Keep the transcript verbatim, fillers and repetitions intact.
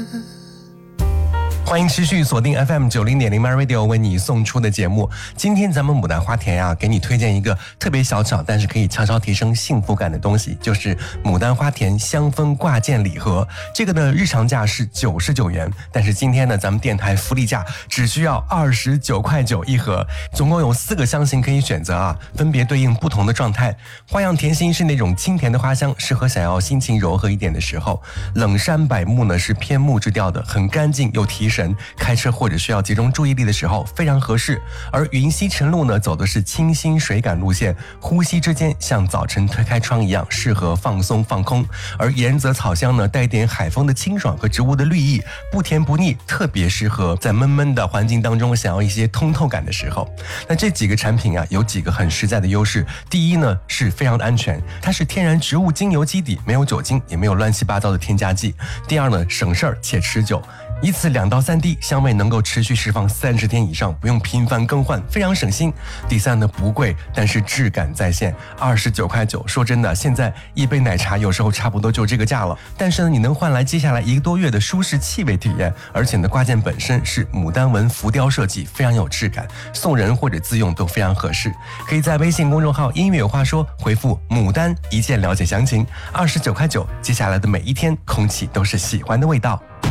欢迎持续锁定 F M 九零点零 My Radio 为你送出的节目。今天咱们牡丹花田呀、啊，给你推荐一个特别小巧，但是可以悄悄提升幸福感的东西，就是牡丹花田香氛挂件礼盒。这个呢，日常价是九十九元，但是今天呢，咱们电台福利价只需要二十九块九一盒，总共有四个香型可以选择啊，分别对应不同的状态。花样甜心是那种清甜的花香，适合想要心情柔和一点的时候。冷杉柏木呢是偏木质调的，很干净又提神。开车或者需要集中注意力的时候非常合适。而云溪晨露呢走的是清新水感路线，呼吸之间像早晨推开窗一样，适合放松放空。而岩泽草香呢带点海风的清爽和植物的绿意，不甜不腻，特别适合在闷闷的环境当中想要一些通透感的时候。那这几个产品啊有几个很实在的优势。第一呢是非常的安全，它是天然植物精油基底，没有酒精，也没有乱七八糟的添加剂。第二呢省事儿且持久，一次两到三滴，香味能够持续释放三十天以上，不用频繁更换，非常省心。第三呢，不贵，但是质感在线，二十九块九。说真的，现在一杯奶茶有时候差不多就这个价了，但是呢，你能换来接下来一个多月的舒适气味体验。而且呢，挂件本身是牡丹纹浮雕设计，非常有质感，送人或者自用都非常合适。可以在微信公众号音乐有话说回复牡丹一键了解详情，二十九块九。接下来的每一天，空气都是喜欢的味道。